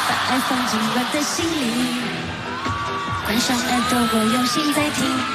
把爱放进我的心里，关上耳朵，我用心在听。